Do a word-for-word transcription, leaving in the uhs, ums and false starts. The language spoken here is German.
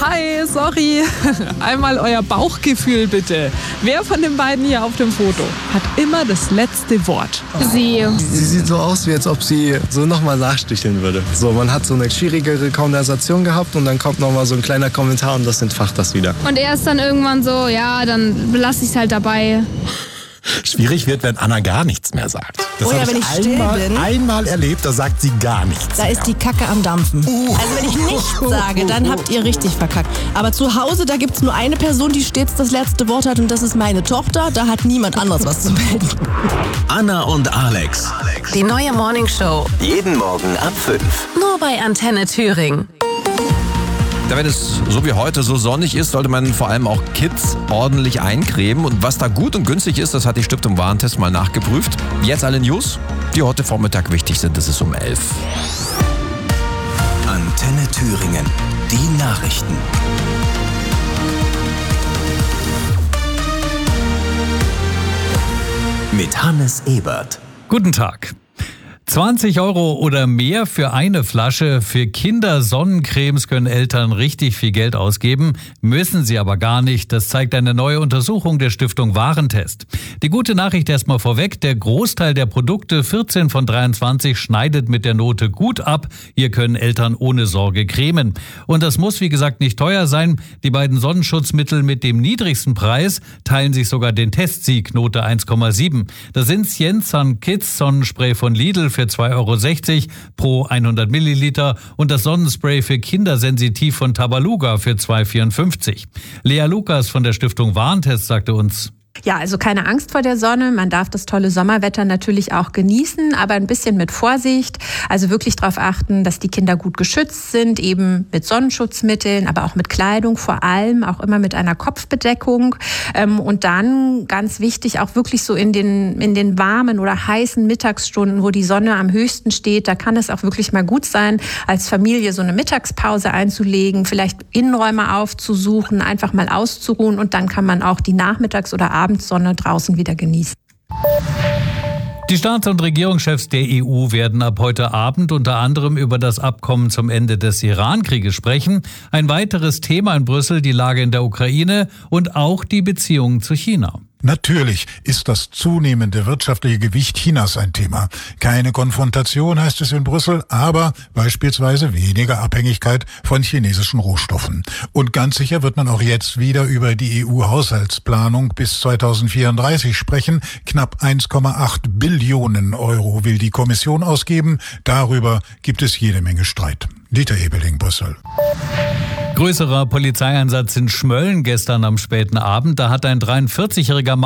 Hi, sorry. Einmal euer Bauchgefühl bitte. Wer von den beiden hier auf dem Foto hat immer das letzte Wort? Sie. Sie sieht so aus, wie als ob sie so nochmal nachsticheln würde. So, man hat so eine schwierigere Konversation gehabt und dann kommt nochmal so ein kleiner Kommentar und das entfacht das wieder. Und er ist dann irgendwann so, ja, dann belasse ich es halt dabei. Schwierig wird, wenn Anna gar nichts mehr sagt. Das Oh ja, habe wenn ich ich still einmal, bin. einmal erlebt, da sagt sie gar nichts Da mehr. ist die Kacke am Dampfen. Uh. Also wenn ich nichts sage, dann habt ihr richtig verkackt. Aber zu Hause, da gibt's nur eine Person, die stets das letzte Wort hat und das ist meine Tochter. Da hat niemand anderes was zu melden. Anna und Alex. Die neue Morningshow. Jeden Morgen ab fünf. Nur bei Antenne Thüringen. Da, wenn es so wie heute so sonnig ist, sollte man vor allem auch Kids ordentlich eincremen. Und was da gut und günstig ist, das hat die Stiftung Warentest mal nachgeprüft. Jetzt alle News, die heute Vormittag wichtig sind. Das ist um elf. Antenne Thüringen. Die Nachrichten. Mit Hannes Ebert. Guten Tag. zwanzig Euro oder mehr für eine Flasche. Für Kinder-Sonnencremes können Eltern richtig viel Geld ausgeben, müssen sie aber gar nicht. Das zeigt eine neue Untersuchung der Stiftung Warentest. Die gute Nachricht erstmal vorweg, der Großteil der Produkte, vierzehn von dreiundzwanzig, schneidet mit der Note gut ab. Hier können Eltern ohne Sorge cremen. Und das muss, wie gesagt, nicht teuer sein. Die beiden Sonnenschutzmittel mit dem niedrigsten Preis teilen sich sogar den Testsieg, Note eins Komma sieben. Das sind Siensan Kids Sonnenspray von Lidl für zwei Euro sechzig pro hundert Milliliter und das Sonnenspray für Kinder sensitiv von Tabaluga für zwei Euro vierundfünfzig. Lea Lukas von der Stiftung Warentest sagte uns: Ja, also keine Angst vor der Sonne. Man darf das tolle Sommerwetter natürlich auch genießen, aber ein bisschen mit Vorsicht. Also wirklich darauf achten, dass die Kinder gut geschützt sind, eben mit Sonnenschutzmitteln, aber auch mit Kleidung, vor allem auch immer mit einer Kopfbedeckung. Und dann, ganz wichtig, auch wirklich so in den, in den warmen oder heißen Mittagsstunden, wo die Sonne am höchsten steht, da kann es auch wirklich mal gut sein, als Familie so eine Mittagspause einzulegen, vielleicht Innenräume aufzusuchen, einfach mal auszuruhen und dann kann man auch die Nachmittags- oder Abendsonne draußen wieder genießen. Die Staats- und Regierungschefs der E U werden ab heute Abend unter anderem über das Abkommen zum Ende des Iran-Krieges sprechen. Ein weiteres Thema in Brüssel, die Lage in der Ukraine und auch die Beziehungen zu China. Natürlich ist das zunehmende wirtschaftliche Gewicht Chinas ein Thema. Keine Konfrontation heißt es in Brüssel, aber beispielsweise weniger Abhängigkeit von chinesischen Rohstoffen. Und ganz sicher wird man auch jetzt wieder über die E U-Haushaltsplanung bis zweitausendvierunddreißig sprechen. Knapp eins Komma acht Billionen Euro will die Kommission ausgeben. Darüber gibt es jede Menge Streit. Dieter Ebeling, Brüssel. Größerer Polizeieinsatz in Schmölln gestern am späten Abend. Da hat ein dreiundvierzigjähriger Mann